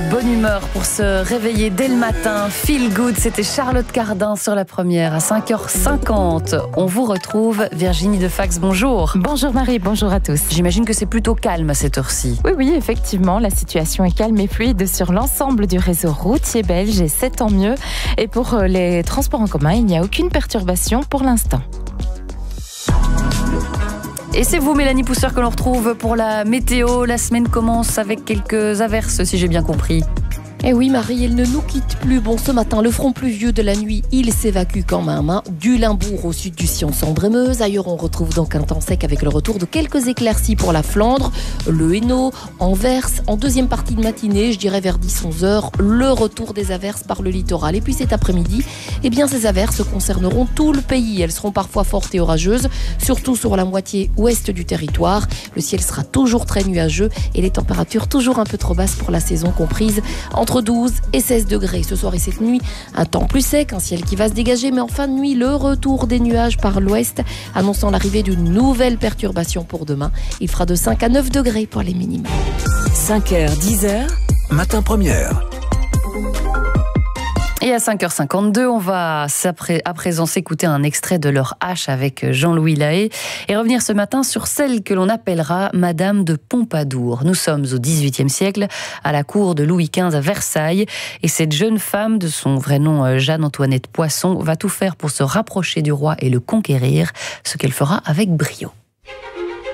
Bonne humeur pour se réveiller dès le matin. Feel good, c'était Charlotte Cardin sur la première à 5h50. On vous retrouve, Virginie Defax, bonjour. Bonjour Marie, bonjour à tous. J'imagine que c'est plutôt calme à cette heure-ci. Oui, effectivement, la situation est calme et fluide sur l'ensemble du réseau routier belge et c'est tant mieux. Et pour les transports en commun, il n'y a aucune perturbation pour l'instant. Et c'est vous, Mélanie Pousseur, que l'on retrouve pour la météo. La semaine commence avec quelques averses, si j'ai bien compris. Eh oui Marie, il ne nous quitte plus. Bon, ce matin, le front pluvieux de la nuit, il s'évacue quand même. Du Limbourg au sud du Sion, Sambre et Meuse. Ailleurs, on retrouve donc un temps sec avec le retour de quelques éclaircies pour la Flandre, le Hainaut, Anvers. En deuxième partie de matinée, je dirais vers 10-11 heures, le retour des averses par le littoral. Et puis cet après-midi, ces averses concerneront tout le pays. Elles seront parfois fortes et orageuses, surtout sur la moitié ouest du territoire. Le ciel sera toujours très nuageux et les températures toujours un peu trop basses pour la saison, comprise entre 12 et 16 degrés. Ce soir et cette nuit, un temps plus sec, un ciel qui va se dégager, mais en fin de nuit, le retour des nuages par l'ouest, annonçant l'arrivée d'une nouvelle perturbation pour demain. Il fera de 5 à 9 degrés pour les minimums. 5h, 10h, matin première. Et à 5h52, on va à présent s'écouter un extrait de Leur H avec Jean-Louis Lahaye et revenir ce matin sur celle que l'on appellera Madame de Pompadour. Nous sommes au XVIIIe siècle, à la cour de Louis XV à Versailles, et cette jeune femme, de son vrai nom Jeanne-Antoinette Poisson, va tout faire pour se rapprocher du roi et le conquérir, ce qu'elle fera avec brio.